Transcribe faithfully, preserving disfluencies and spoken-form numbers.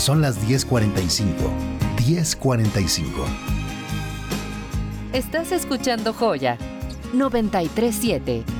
Son las diez cuarenta y cinco. diez cuarenta y cinco. Estás escuchando Joya noventa y tres punto siete.